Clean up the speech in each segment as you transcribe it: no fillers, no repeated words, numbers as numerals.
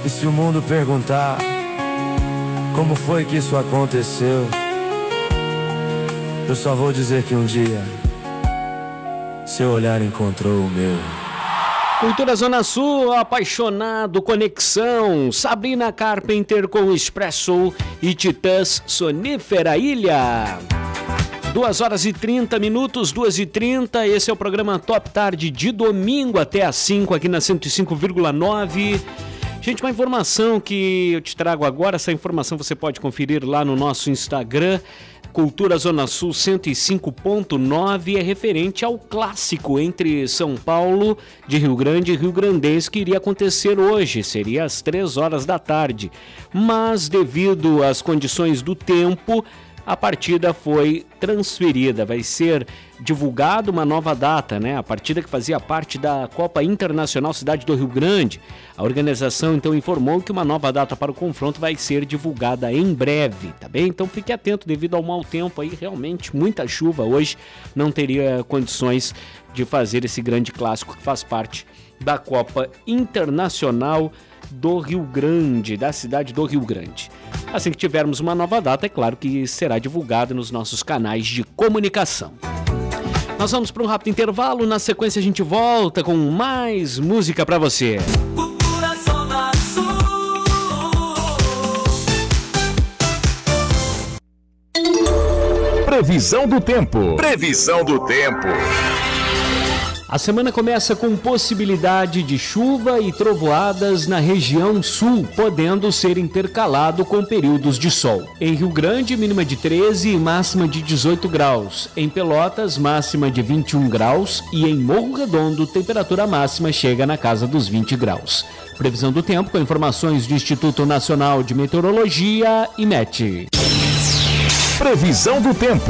E se o mundo perguntar como foi que isso aconteceu, eu só vou dizer que um dia seu olhar encontrou o meu. Cultura Zona Sul, Apaixonado, Conexão, Sabrina Carpenter com Expresso e Titãs Sonífera Ilha. 2h30, 2h30, esse é o programa Top Tarde de domingo até às 5 aqui na 105,9. Gente, uma informação que eu te trago agora, essa informação você pode conferir lá no nosso Instagram, Cultura Zona Sul 105.9, é referente ao clássico entre São Paulo de Rio Grande e Rio Grandense que iria acontecer hoje, seria às 3h da tarde. Mas devido às condições do tempo, a partida foi transferida, vai ser divulgada uma nova data, né? A partida que fazia parte da Copa Internacional Cidade do Rio Grande. A organização então informou que uma nova data para o confronto vai ser divulgada em breve, tá bem? Então fique atento, devido ao mau tempo aí, realmente muita chuva hoje, não teria condições de fazer esse grande clássico que faz parte da Copa Internacional do Rio Grande, da cidade do Rio Grande. Assim que tivermos uma nova data, é claro que será divulgada nos nossos canais de comunicação. Nós vamos para um rápido intervalo, na sequência a gente volta com mais música para você. Cultura Zona Sul. Previsão do tempo. Previsão do tempo. A semana começa com possibilidade de chuva e trovoadas na região sul, podendo ser intercalado com períodos de sol. Em Rio Grande, mínima de 13 e máxima de 18 graus. Em Pelotas, máxima de 21 graus. E em Morro Redondo, temperatura máxima chega na casa dos 20 graus. Previsão do tempo com informações do Instituto Nacional de Meteorologia, IMET. Previsão do tempo.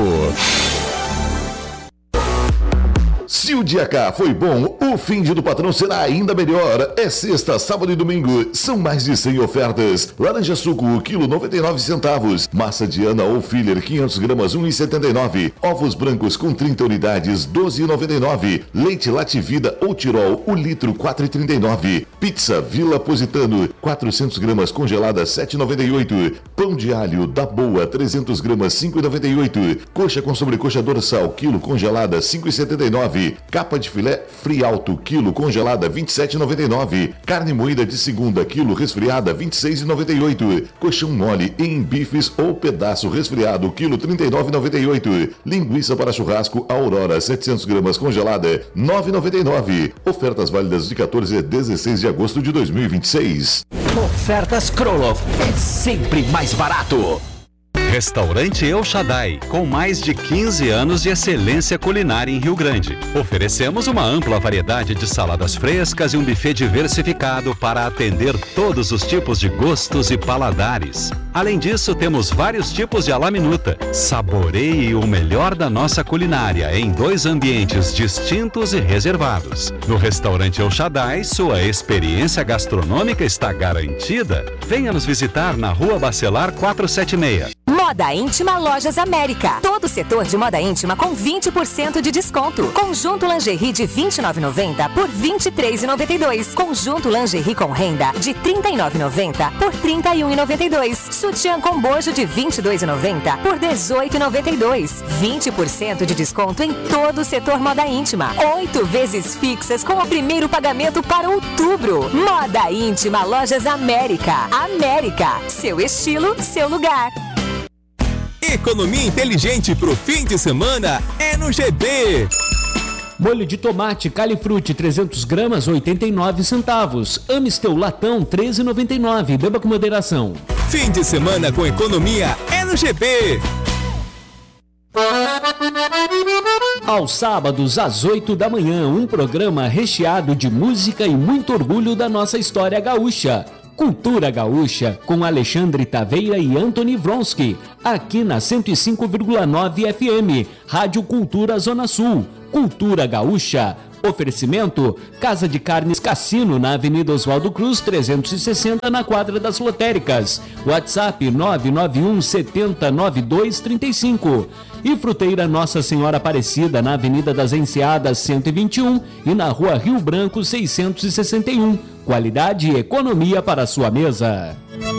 Se o dia K foi bom, o fim de do patrão será ainda melhor. É sexta, sábado e domingo. São mais de 100 ofertas. Laranja suco, quilo 99 centavos. Massa Diana ou filler, 500 gramas, 1,79. Ovos brancos com 30 unidades, 12,99. Leite Lativida ou Tirol, o litro, 4,39. Pizza Vila Positano, 400 gramas congelada, 7,98. Pão de alho da Boa, 300 gramas, 5,98. Coxa com sobrecoxa dorsal, quilo congelada, 5,79. Capa de filé Frialto, quilo congelada, 27,99. Carne moída de segunda, quilo resfriada, 26,98. Colchão mole em bifes ou pedaço resfriado, quilo 39,98. Linguiça para churrasco Aurora, 700 gramas congelada, 9,99. Ofertas válidas de 14 a 16 de agosto de 2026. Ofertas Krolov é sempre mais barato. Restaurante El Shaddai, com mais de 15 anos de excelência culinária em Rio Grande. Oferecemos uma ampla variedade de saladas frescas e um buffet diversificado para atender todos os tipos de gostos e paladares. Além disso, temos vários tipos de à la minuta. Saboreie o melhor da nossa culinária em 2 ambientes distintos e reservados. No Restaurante El Shaddai, sua experiência gastronômica está garantida. Venha nos visitar na Rua Bacelar 476. Moda Íntima Lojas América. Todo o setor de moda íntima com 20% de desconto. Conjunto lingerie de R$ 29,90 por R$ 23,92. Conjunto lingerie com renda de R$ 39,90 por R$ 31,92. Sutiã com bojo de R$ 22,90 por R$ 18,92. 20% de desconto em todo o setor moda íntima. 8 vezes fixas com o primeiro pagamento para outubro. Moda Íntima Lojas América. América. Seu estilo, seu lugar. Economia inteligente pro fim de semana é no GB. Molho de tomate Califruti 300 gramas 89 centavos. Amistel latão 13,99. Beba com moderação. Fim de semana com economia é no GB. Aos sábados às 8 da manhã, um programa recheado de música e muito orgulho da nossa história gaúcha. Cultura Gaúcha, com Alexandre Taveira e Anthony Vronsky, aqui na 105,9 FM, Rádio Cultura Zona Sul. Cultura Gaúcha, Oferecimento: Casa de Carnes Cassino, na Avenida Oswaldo Cruz, 360, na quadra das lotéricas. WhatsApp 991 70 9235. E Fruteira Nossa Senhora Aparecida, na Avenida das Enseadas, 121 e na Rua Rio Branco, 661. Qualidade e economia para a sua mesa.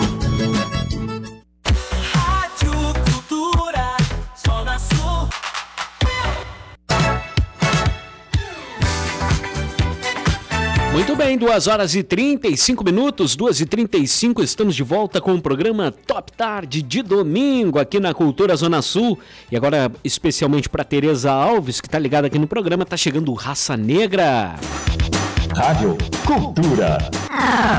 Rádio Cultura, Zona Sul. Muito bem, 2h35, 2h35, estamos de volta com o programa Top Tarde de domingo aqui na Cultura Zona Sul. E agora, especialmente para Tereza Alves, que está ligada aqui no programa, está chegando Raça Negra. Rádio Cultura.